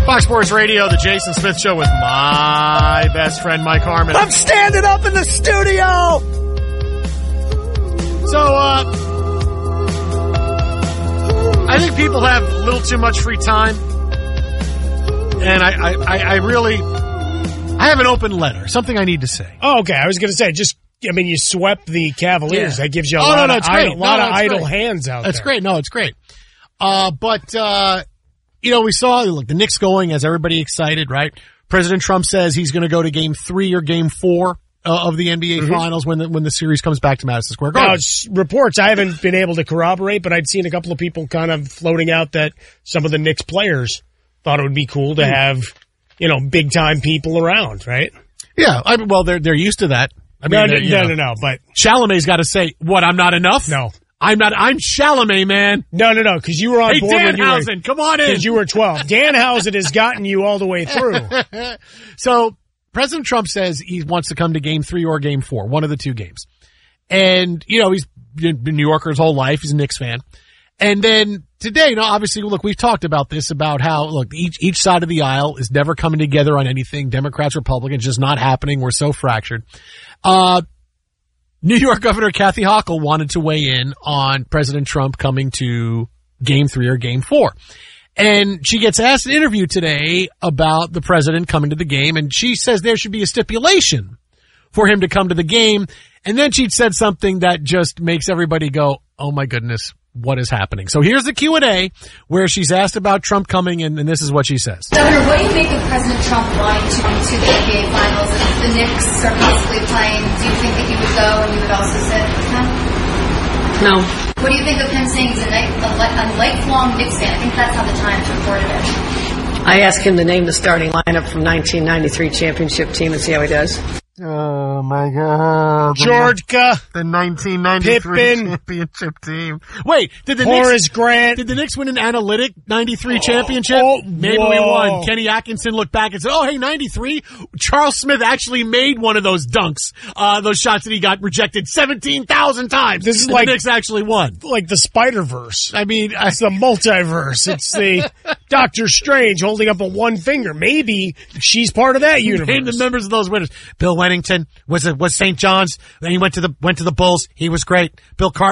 Fox Sports Radio, the Jason Smith Show with my best friend, Mike Harmon. I'm standing up in the studio! So, I think people have a little too much free time. And I have an open letter, something I need to say. Oh, okay. I was going to say, you swept the Cavaliers. Yeah. That gives you a lot of idle hands out there. That's great. No, it's great. We saw the Knicks going, as everybody excited, right? President Trump says he's going to go to Game 3 or Game 4 of the NBA Finals when the series comes back to Madison Square Garden. Now, it's reports I haven't been able to corroborate, but I'd seen a couple of people kind of floating out that some of the Knicks players thought it would be cool to have, big time people around, right? Yeah, they're used to that. No. But Chalamet's got to say, "What? I'm not enough." No. I'm Chalamet, man. No, because you were on board. Hey, Danhausen, come on in. Because you were 12. Danhausen has gotten you all the way through. So, President Trump says he wants to come to Game 3 or Game 4, one of the two games. And, he's been a New Yorker his whole life. He's a Knicks fan. And then today, obviously, we've talked about this, about how, each side of the aisle is never coming together on anything. Democrats, Republicans, just not happening. We're so fractured. New York Governor Kathy Hochul wanted to weigh in on President Trump coming to Game 3 or Game 4. And she gets asked in an interview today about the president coming to the game, and she says there should be a stipulation for him to come to the game. And then she said something that just makes everybody go, oh my goodness, what is happening? So here's the Q&A where she's asked about Trump coming, and this is what she says. Governor, what do you make of President Trump wanting to come to the NBA Finals? And if the Knicks are possibly playing, do you think that he would go and you would also sit with him? No. What do you think of him saying he's a lifelong Knicks fan? I think that's how the Times reported it. I asked him to name the starting lineup from 1993 championship team and see how he does. Oh my God. Georgia. The 1993 Pippen. championship team. Wait, did the Horace Grant. Did the Knicks win an analytic 93 championship? Maybe we won. Kenny Atkinson looked back and said, oh, hey, 93? Charles Smith actually made one of those dunks, those shots that he got rejected 17,000 times. This is the Knicks actually won. Like the Spider-Verse. I mean, it's the multiverse. It's the Doctor Strange holding up a one finger. Maybe she's part of that universe. Name the members of those winners. Bill Wennington was St. John's. Then he went to the Bulls. He was great. Bill Carter.